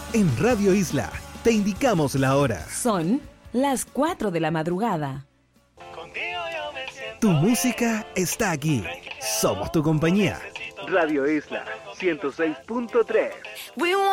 En Radio Isla te indicamos la hora. Son las 4 de la madrugada. Tu música está aquí. Somos tu compañía. Radio Isla 106.3.